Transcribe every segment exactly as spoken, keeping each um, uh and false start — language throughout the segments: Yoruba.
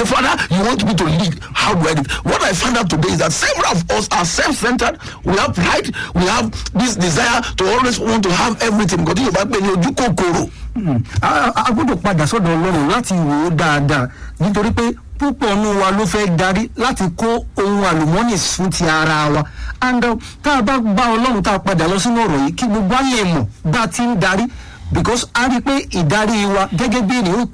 say, Father, you want me to lead. How do I lead? What I found out today is that several of us are self-centered. We have pride. We have this desire to always want to have everything. God, you back when you do kokoro. A gbọ́dọ̀ padà sọ́dọ̀ Ọlọ́run láti wò ó dáadáa nítorí pé púpọ̀ nínú wa ló fẹ́ darí láti kó ohun àlùmọ́nì fún ti ara wa. And tá a bá bá Ọlọ́run tá a padà lọ sínú ọ̀rọ̀ yìí kí gbogbo ayé mọ̀ bá a ti ń darí, because a rí pé ìdarí wa gẹ́gẹ́ bí ènìyàn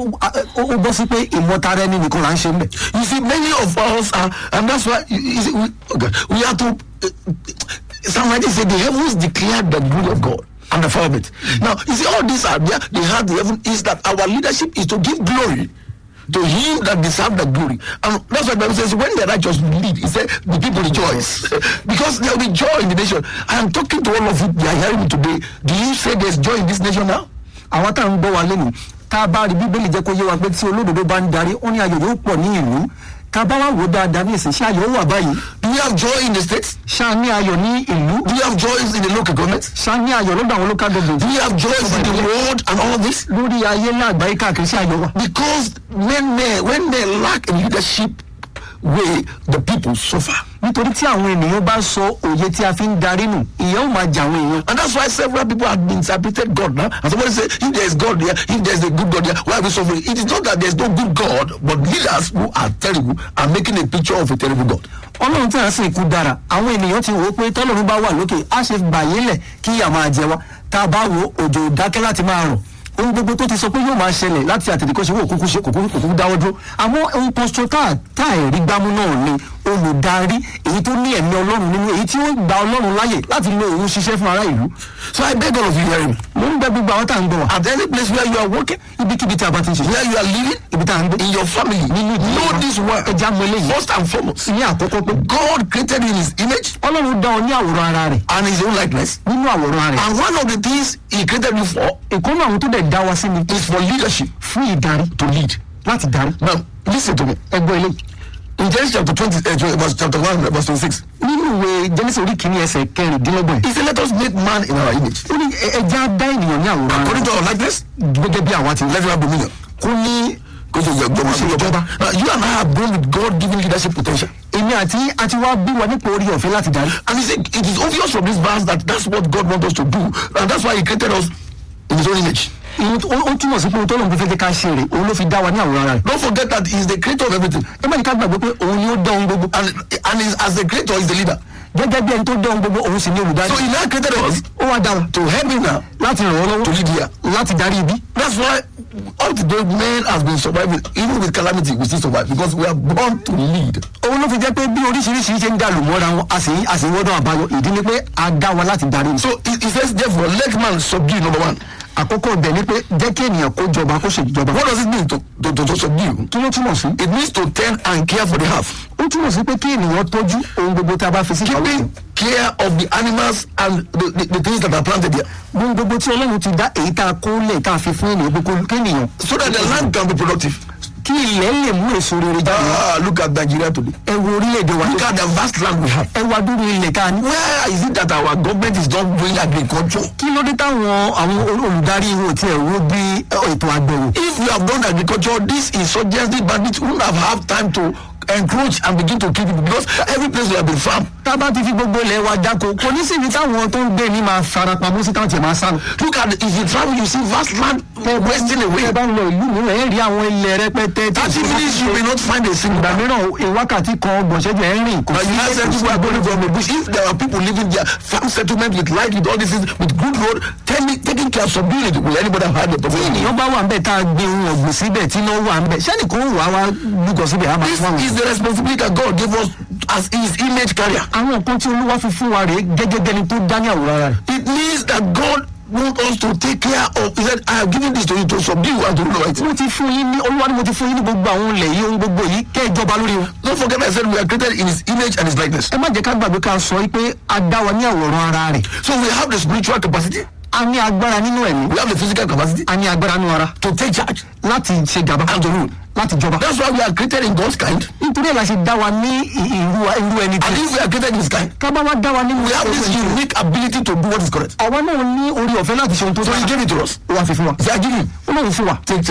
ó bọ́ sí pé ìmọ̀tara ẹni nìkan là ń ṣe ń bẹ̀. You see, many of us are, and that's why you see, we, okay, we have to. Uh, somebody said the heavens declared the glory of God and the firmament. Now, you see, all these are there. They have the heaven. Is that our leadership is to give glory to him that deserves the glory. And that's what the Bible says, when the righteous lead, he said, the people rejoice. Because there will be joy in the nation. I am talking to all of you, they are hearing me today. Do you say there's joy in this nation now? Àwọn tá à ń gbọ́ wa lẹ́nu tá a bá rí Bíbélì jẹ́ kó yé wa pé tí olódodo bá ń darí ó ní ayọ̀ yóò pọ̀ ní ìlú. Tá a bá wá wò dáadáa ní ìsìn ṣé ayọ̀ wà báyìí? Do we have joy in the states? Ṣá ní ayọ̀ ní ìlú? Do we have joy in the local government? Ṣá ní ayọ̀ lọ́dọ̀ àwọn local government? Do we have joy in the world and all this? Lórí ayé lágbàáyé káàkiri ṣé ayọ̀ wà? Because when they when they lack a leadership way, the people suffer. Nítorí tí àwọn ènìyàn bá sọ òye tí a fi ń darí nù, ìyẹn ò máa jà àwọn èèyàn. And that's why several people have interpreted God now. And somebody say, if there is God there, if there is a good God there, why are we suffering? It is not that there is no good God, but leaders who are terrible are making a picture of a terrible God. Ọlọ́run tí a ń sìn ikú dára, àwọn ènìyàn ti wò ó pé tọ́lọ́run bá wà lókè, á ṣe gbàyélẹ̀ kí ìyà máa jẹ wá. Tá a bá wo òjò dákẹ́ láti máa rọ̀. Ohun gbogbo tó ti sọ pé yóò máa ṣẹlẹ̀ láti àtẹ̀dẹ́kọ́ṣe wò kúkú ṣe kòkó kòkó dáwọ́ dúró. Àmọ́ ohun pọ́sítọ́ tá tá ẹ̀rí gbámú náà ni olùdarí èyí tó ní ẹ̀mí Ọlọ́run nínú èyí tí ó gba Ọlọ́run láyè láti lo òun ṣiṣẹ́ fún ará ìlú. So I beg all of you hearing me. Mo ń bẹ gbogbo àwọn tá à ń gbọ́ wa. At any place where you are working, ibikíbi tí a bá ti ń ṣe. where you are living, ibi tá à ń gbé. in your family, Nínú ìdílé know wa. this word. Ẹja mọ eléyìí. First and foremost, Ní àkọ́kọ́ pé God created in his image Ọlọ́run dá ọ ní àwòrán ara rẹ̀. and his own likeness. Nínú àwòrán rẹ̀. And one of the things he created you for Ìkọ́nà àwọn tó dẹ̀ dá wa sí ni is for leadership, fún ìdarí to lead. láti darí. Now, listen to me. Ẹgbẹ́ eléyìí. In Genesis chapter twenty, uh, verse chapter one, verse twenty-six, Nínú ìwé Genesis orí kìíní ẹsẹ̀ kẹrìndínlọ́gbọ̀n. he said, "Let us make man in our image, Ó ní ẹja dá ènìyàn ní àwòrán according rẹ̀. to our likeness. Gẹ́gẹ́ bí àwa ti Let him have dominion." kó ní Go to your Kó ṣe ìjọba. Now, you and I have grown with God-given leadership potential. èmi àti àti wá bí wa nípa orí ọ̀fẹ́ láti darí. And he said, it is obvious from this verse that that's what God wants us to do, and that's why he created us in his own image. Ìyẹn tó- ó ó túmọ̀ sí pé ohun tó lóun fẹ́ jẹ́ ká ṣe rè òun ló fi dá wa ní àwòrán rẹ̀. Don't forget that he is the creator of everything, Ẹ má ní ká gbàgbé pé òun ni ó dá ohun gbogbo. and and he's, as the creator, he's the leader. Gẹ́gẹ́ bí ẹni tó dá ohun gbogbo òun sì ní olùdarí. So he now created us Ó wá dá wa to help him now láti ràn wọ́n to lọ́wọ́ lead here. láti darí ibi. That's why up to date man has been surviving, even with calamity, we still survive because we are born to lead. Òun ló fi jẹ́ pé bí oríṣiríṣi ṣe ń dàlù mọ́ra wọn a sì a sì wọ́dọ̀ àbáyọ ìdí ni pé a dá wa láti darí. So he, he says, therefore, let man subdue, number one. Àkọ́kọ́ ibẹ̀ ni pé jẹ́ kí ènìyàn kó jọba kó ṣèjọba. What does it mean to, to, to, to subdue? Kí ló túmọ̀ sí? It means to tend and care for the half. Ó túmọ̀ sí pé kí ènìyàn tọ́jú ohun gbogbo tí a bá fi sí ìkàwé. Keeping care of the animals and the, the, the things that are planted there, Ohun gbogbo tí Ọlọ́run ti dá èyí tá a kó lè tá a fi fún ènìyàn pé kó- kí ènìyàn. so that the land can be productive. Kí ilẹ̀ lè mú èso rere jáde. Ah, look at Nigeria today. Ẹ wo orílẹ̀-èdè wa. Look at the vast land we have. Ẹ wá dúró ilẹ̀ ká ní. Where is it that our government is not doing agriculture? Kí ló dé táwọn àwọn ol- olùdarí ihò tí ẹ̀ wo bí ẹ, ètò àgbẹ̀wò. If we have done agriculture, this insurgency bandits wouldn't have had time to encroach and begin to kill people because every place will have been farmed. Tá a bá ti fi gbogbo ilẹ̀ wa dáko kò ní síbi táwọn tó ń gbé ní máa fara pamọ́ sí táwọn tiẹ̀ máa sá lọ. Look at it. If you travel, you see vast land wasting away. Ẹ bá ń lọ ìlú mìíràn ẹ rí àwọn ilẹ̀ rẹpẹtẹ. tí- thirty minutes you may not find a single Ìgbà man. mìíràn wákàtí kan ọgbọ̀n ṣẹ́jú ẹ̀ ń rìn. Kò But you have said people are going from a bush. If there are people living there, farm settlement with light, with all this, things, with good road, taking, taking care of subduing it, will anybody have had the tí problem? ènìyàn bá wà ń bẹ̀ tá a gbé ohun ọ̀gbìn síbẹ̀ tí iná wà ń bẹ̀ ṣẹ́ni kò wà wá lúgọ síbẹ̀ á máa This fún àwọn. is the responsibility that God gave us as his image carrier. Àwọn nǹkan tí Olúwa fi fún wa rèé gẹ́gẹ́ bẹ́ni tó dá ní àwòrán rẹ̀. It means that God wants us to take care of. He said, I have given this to you to subdue and to rule over it. Mo ti fún yín ní Olúwa ni mo ti fún yín ní gbogbo àwọn ilẹ̀ yìí ohun gbogbo yìí kẹ́ ẹ jọba lórí wọn. Don't forget I said we are created in his image and his likeness. Ẹ má jẹ́ ká gbàgbé ká sọ pé a dá wa ní àwòrán ara rẹ̀. So we have the spiritual capacity, A ní agbára nínú ẹ̀mí. we have the physical capacity A ní agbára nínú ara to take charge láti ṣe gàba and to rule. láti jọba. That's why we are created in God's kind. Nítorí ẹ̀ la ṣe dá wa ní i- irú irú ẹni And tí. if we are created in his kind, Ká bá wá dá wa nínú we have this ẹni tí. unique ability to do what is correct. Àwa náà ní orí ọ̀fẹ́ láti ṣe ohun tó So he dára. gave it to us. Ó wá fi fún wa. He said, I give you, Ó lóun fún wa. take charge.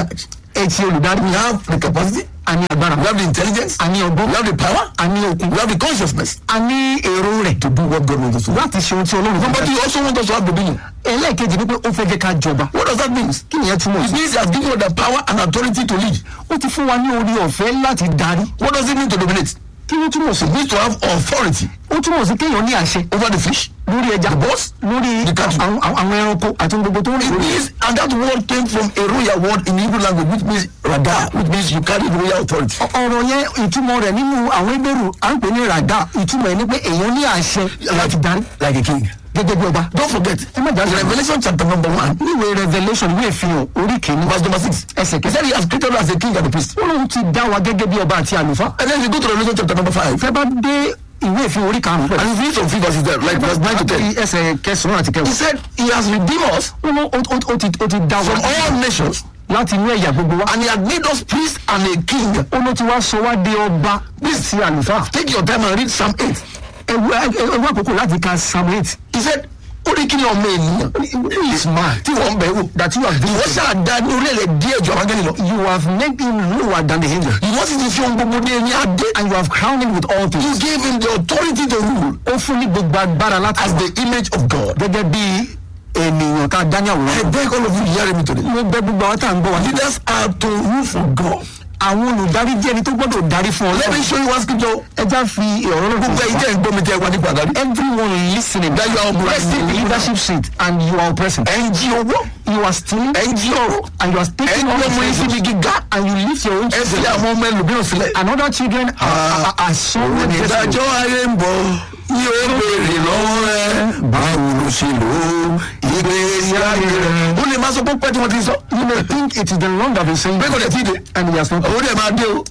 etí olùdarí. We have the capacity. A ní agbára. We have the intelligence. A ní ọgbọ́n. We have the power. A ní okun. We have the consciousness. A ní èrò rẹ̀. To do what God wants us to do. Láti ṣe ohun tí Ọlọ́run fẹ́. But he also wants us to have dominion. Ẹlẹ́ẹ̀kejì ni pé ó fẹ́ jẹ́ ká jọba. What does that mean? Kí ni ẹ túmọ̀ It sí? means he has given us the power and authority to lead. Ó ti fún wa ní orí ọ̀fẹ́ láti darí. What does it mean to dominate? Kí ló túmọ̀ sí? It means to have authority Ó túmọ̀ sí kéèyàn ní àṣẹ over the fish. lórí ẹja, The boss, lórí the cattle. àwọn àwọn ẹranko àti ohun gbogbo tó ń It rìn lórí. means, and that word came from a royal word in Hebrew language, which means radar, which means you carry the royal authority. Ọ̀rọ̀ yẹn ìtumọ̀ rẹ̀ nínú àwọn Hébérù à ń pè ní ràdà. Ìtumọ̀ ẹ̀ ni pé èèyàn ní àṣẹ láti darí Like a king. gẹ́gẹ́ bí ọba. Don't forget, Ẹ má jáde. Revelation chapter number one, Níwèé Revelation ìwé ìfihàn orí kìíní verse number six. ẹsẹ̀ He kẹsẹ̀. said he has created us as a king and a priest. Ó lóun ti dá wa gẹ́gẹ́ bí ọba àti àlùfáà. And then you go to Revelation chapter number five, Fẹ́ bá dé ìwé ìfihàn orí karùn-ún pẹ̀lú. and you read some few verses there, like verse nine to ten. Ẹsẹ̀ kẹsàn-án àti He kẹwàá. said he has redeemed us Ó ló ó ó- ó ti ó ti dá wa from all nations, láti inú ẹ̀yà gbogbo wa. and he has made us priests and a king. Ó ló ti wá sọ wá di ọba àti àlùfáà. Take your time and read Psalm eight. Ẹ wá ẹ wá àkókò láti ka Psalm eight. He said, ó ní kí ni ọmọ ènìyàn Who is man tí wọ́n ń bẹ̀ wò. that you have Ìwọ been? ṣáàdá ní orílẹ̀ díẹ̀ ju àwọn angẹ́lì lọ. You have made him lower than the angel, Ìwọ sì ti fi ohun gbogbo ní ẹni adé. and you have crowned him with all You things. gave him the authority to rule Ó fún ní gbogbo agbára láti as the image of God. gẹ́gẹ́ bí ènìyàn tá a dá ní I àwòrán. beg all of you hearing me today. Mo bẹ̀ gbogbo àwọn tá à ń gbọ́ wa. Leaders are to rule for God. Àwọn olùdarí jẹ́ ẹni tó gbọ́dọ̀ darí fún Let me Ọlọ́run. show you one scripture. Ẹ já fi ọ̀rọ̀ náà Gbogbo ẹ̀yin tẹ́ ẹ̀ ń gbọ́ mi tẹ́ ẹ wá nípa àdáni. Everyone listening, That you are oppressing in the people. leadership seat and you are oppressing. Ẹ ń jí owó. You are stealing Ẹ ń jí ọrọ̀. and you are Ẹ taking ń all gbé ọmọ yín the síbi treasures, gíga. and you lift your own Ẹ fi children àwọn ọmọ ẹlòmíràn sílẹ̀. and other children are, are, are somewhere Onídàájọ́ desperate. ayé ń bọ̀ yóò béèrè lọ́wọ́ rẹ̀ báwo ló ṣe lò ó ìgbésí ayé rẹ̀. Ó lè máa sọ pé pẹ́ tí wọ́n ti sọ. You may think it is the Lord that is saying Bẹ́ẹ̀ kò lè ti dé. and he has not. Owó dẹ̀ máa dé o.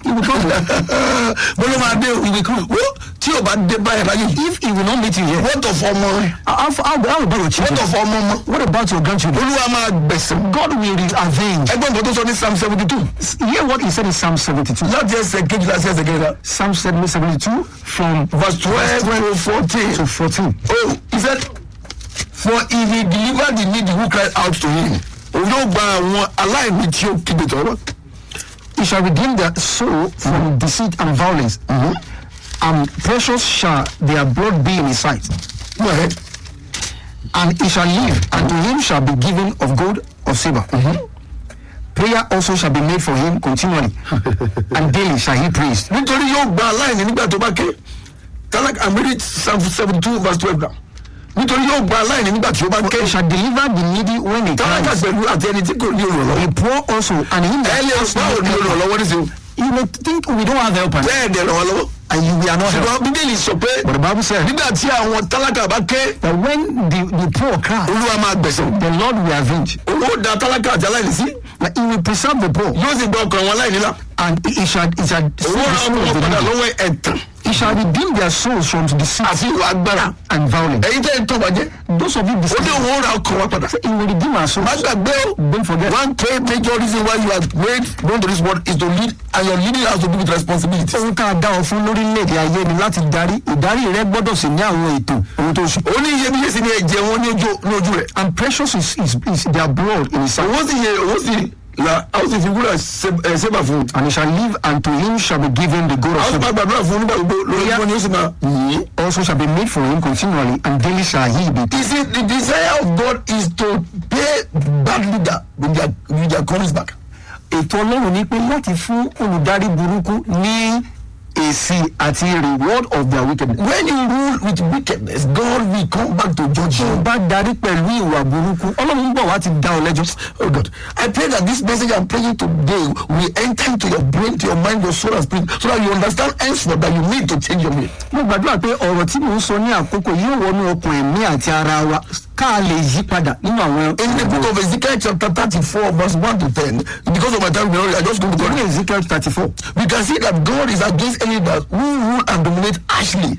Bó ló máa dé o. Wo tí o bá dé báyìí láyé yìí. If he will not meet you here, What of ọmọ rẹ̀? how, how, how about your What children? of ọmọ ọmọ? What about your grandchildren? Olúwa máa gbẹ̀sẹ̀. God will avenge. Ẹgbẹ́ nǹkan tó sọ ní Psalm seventy two. Hear what he said in Psalm seventy-two. Láti ẹsẹ̀ kejìlá sí ẹsẹ̀ kejìlá. Psalm seventy-two from Verse twelve to fourteen. to fourteen. Oh, he said, for if he deliver the needy who cry out to him, òun yóò gba àwọn aláìní tí ó kígbe tọrọ. He shall redeem their soul from deceit and violence. And precious shall their blood be in his sight. Go ahead. And he shall live, and to him shall be given of gold or silver. Prayer also shall be made for him continually, and daily shall he praise. Nítorí yóò gba aláìní nígbà tó bá ké. Tálákà I'm reading Psalm seventy two verse twelve now. Nítorí yóò gba aláìní nígbà tí ó bá ké. He shall deliver the needy when he Tálákà cries. pẹ̀lú àti ẹni tí kò ní olùrànlọ́wọ́. The poor also, and him Ẹ that lè has báwo no ní helper. olùrànlọ́wọ́ ní sèw. You may think we don't have helpers, Bẹ́ẹ̀ dẹ̀ ràn wá lọ́wọ́. and you, we are not helpers. Ṣùgbọ́n Bíbélì sọ pé But the Bible says nígbà tí àwọn tálákà bá ké, that when the, the poor cry, Olúwa máa gbẹ̀sẹ̀. the Lord will avenge. Owó da tálákà àti aláìní sí. That he will preserve the poor, Yóò sì gba ọkàn wọn aláìní là. and he shall, he shall save Owó the ra soul ọmọ of the padà needy. lọ́wọ́ ẹ̀tàn He shall redeem their souls from deceit àti ìwà agbára. and violence. Ẹ̀yin tẹ́ ẹ tọ́ bàjẹ́. Those of you Ó ní deceit, òun ra ọkàn wa padà. he will redeem our souls. Má gbàgbé o. Don't forget. One great major reason why you are made known to this world is to lead, and your leading has to do with responsibility. Ohun tá a dá ọ fún lórílẹ̀‐èdè ayé ni láti darí. Ìdarí rẹ gbọ́dọ̀ sì ní àwọn ètò ohun tó ṣe. Ó ní iyebíye sí ni ẹ̀jẹ̀ wọn ní ojú ní ojú rẹ̀. And precious is, is, is their blood in his sight. Owó sì yẹ owó sì la a ó sì fi wúrà sébà fún un. And he shall live, and to him shall be given the gold A of ó sì silver. máa gbàdúrà fún un nígbà gbogbo lórí ẹgbẹ́ ni ó sì máa yìn. Also shall be made for him continually, and daily shall he be. You see, the desire of God is to pay bad leader with their with their coins back. Ètò Ọlọ́run ni pé láti fún olùdarí burúkú ní èsì àti reward of their wickedness. When you rule with wickedness, God will come back to judge Tó o you. bá darí pẹ̀lú ìwà burúkú, Ọlọ́run ń bọ̀ wá ti dá ọ lẹ́jọ́. Oh God, I pray that this message I'm praying today will enter into your brain, to your mind, your soul and spirit, so that you understand henceforth that you need to change your way. Mo gbàdúrà pé ọ̀rọ̀ tí mò ń sọ ní àkókò yóò wọnú ọkàn ẹ̀mí àti ara wa ká lè yí padà nínú àwọn. In the book of Ezekiel chapter thirty-four verse one to ten, because of my time, I just go to Ní God. Ezekiel thirty-four, We can see that God is against any that who rule and dominate harshly.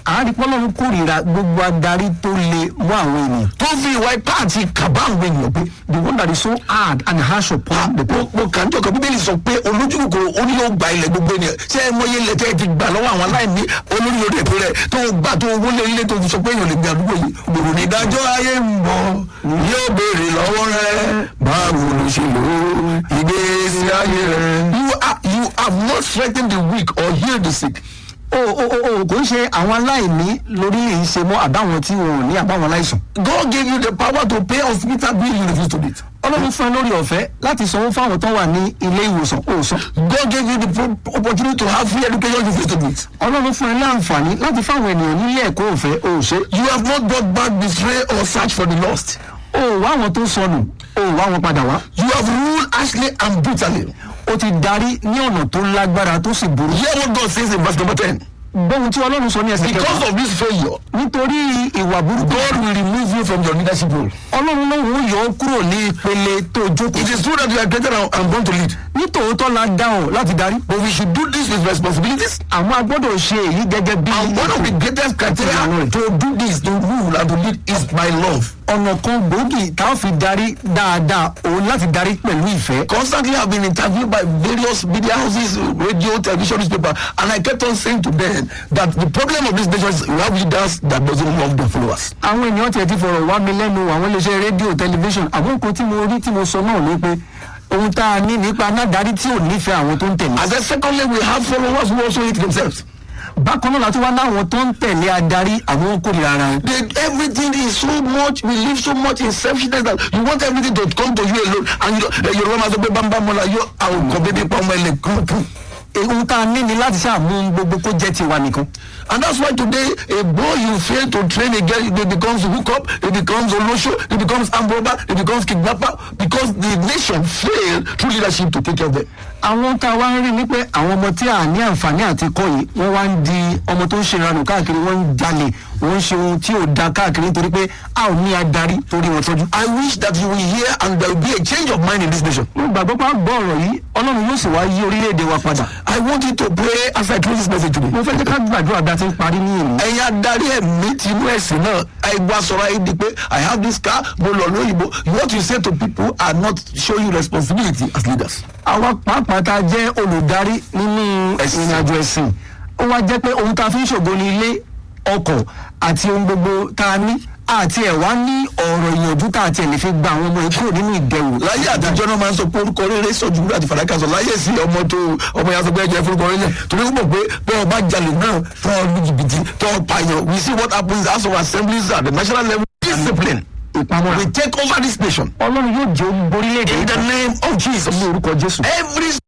àárí pọ́lọ́run kórìíra gbogbo adarí tó le mú àwọn ènìyàn. tó fi ìwà ipá àti kàbá àwọn ènìyàn pé the one that is so hard and harsh upon the people. mo kà ń jọ kan bíbélì sọ pé olójú kòkòrò ó ní yóò gba ilẹ̀ gbogbo ènìyàn ṣé ẹ mọyé ilẹ̀ tẹ́ ẹ ti gbà lọ́wọ́ àwọn aláìní olórí orí ètò rẹ̀ tó gbà tó wọlé ilé tó fi sọ pé èèyàn lè gbé àdúgbò yìí gbòòrò ní ìdájọ́ ayé ń bọ̀ yóò béèrè lọ́wọ́ rẹ̀ báwo ló ṣe lò ó ìgbésí ayé rẹ̀. you are you have not strengthened the weak or healed the sick. o o o kò ń ṣe àwọn aláìní lórí èyí ṣe mọ́ àbáwọn tí wọn ò ní àbáwọn aláìsàn. God gave you the power to pay hospital bill, you refuse to do it. ọlọ́run fún ẹ lórí ọ̀fẹ́ láti sanwó fáwọn tó wà ní ilé ìwòsàn ó sọ. God gave you the pro- opportunity to have free education, you refuse to do it. ọlọ́run fún ẹ láǹfààní láti fáwọn ènìyàn nílé ẹ̀kọ́ ọ̀fẹ́ ó ṣe. You have not brought back the stray or search for the lost. ó wá àwọn tó sọnù ó wá wọn padà wá. You have ruled harshly and brutally. ó ti darí ní ọ̀nà tó lágbára tó sì burú. Hear what God says in verse number ten. gbóhun tí ọlọ́run sọ ní ẹsẹ̀ kẹfà. Because of this failure, nítorí ìwà burúkú. God will remove you from your leadership role. ọlọ́run náà wọ́n yọ ọ́ kúrò ní ìpele tó jókòó. It is true that you are created and and born to lead, nítòótọ́ la dá ọ láti darí. but we should do this with responsibilities. àmọ́ a gbọ́dọ̀ ṣe èyí gẹ́gẹ́ bí. And one of the greatest criteria to do this, to rule and to lead, is by love. ọ̀nà kan gbòógì tá a fi darí dáadáa òun láti darí pẹ̀lú ìfẹ́. Constantly have been interviewed by various media houses, radio, television, newspaper, and I kept on saying to them that the problem of this nation is we have leaders that doesn't love their followers. àwọn ènìyàn tiẹ̀ ti fọ̀rọ̀ wá mi lẹ́nu àwọn iléeṣẹ́ rédíò tẹlifíṣàn àwọn nǹkan tí mo rí tí mo sọ náà ni pé ohun tá a ní nípa anádarí tí ò nífẹ̀ẹ́ àwọn tó ń tẹ̀lé. As a secondly, we have followers who also hate themselves. bákan náà láti wá láwọn tó ń tẹ̀lé adarí àwọn kórìíra ara wọn. They, everything is so much, we live so much in selfishness that you want everything to come to you alone, and you don't, your mama say bamba mola yo àwọn kan bébí pa ọmọ ẹlẹ kúrúkú. ohun tá a ní ni láti ṣàmú gbogbo kó jẹ́ tiwa nìkan. And that's why today a boy you fail to train again, it becomes hookup, it becomes olosho, it becomes armed robber, it becomes kidnapper, because the nation failed through leadership to take care of them. àwọn tá a wá ń rí ni pé àwọn ọmọ tí a ní àǹfààní àti kọ́ yìí wọ́n wá ń di ọmọ tó ń ṣe ìranù káàkiri wọ́n ń jalè wọ́n ń ṣe ohun tí ò da káàkiri nítorí pé a ò ní adarí torí wọn tọ́jú. I wish that you will hear and there will be a change of mind in this nation. mo gbàgbọ́ pé a gbọ́ ọ̀rọ̀ yìí ọlọ́run yóò sì wá yí orílẹ̀-èdè wa padà. I want you to pray as I close this message today. mo fẹ́ jẹ́ ká gbàdúrà bí a ti ń parí ní èmi. ẹ̀yin adarí ẹ̀mí ti inú ẹ̀sìn náà ẹ̀gbọ́n sọ̀rọ̀ ayé di pé I have this car mo lọ lóyìnbó what you say to people are not showing responsibility as leaders. àwa pàápàá tá a jẹ́ olùdarí nínú ìrìnàjò ẹ̀sìn ó wá jẹ́ pé ohun tá a fi ń ṣògo ní ilé ọkọ̀ àti ohun gbogbo tá a ní àti ẹ̀ wá ní ọ̀rọ̀ ìyànjú tá a tiẹ̀ lè fi gba àwọn ọmọ ìkúrò nínú ìdẹ̀wò. láyé àtijọ́ náà máa ń sọ pé orúkọ rere sọ̀jú wúlò àti fàdákà sọ láyé sí ọmọ tó ọmọ yà sọ pé ẹjọ́ ìforúkọ rere torí ó mọ̀ pé bẹ́ẹ̀ ọba jalè náà tọ́ ọ ní jìbìtì tọ́ ọ pààyàn we see what happens as of assemblies at the national level discipline. ìpamọ́ we take over this nation. ọlọ́run yóò jẹ́ orílẹ̀-èdè. in the name of Jesus. ní orúkọ Jésù. every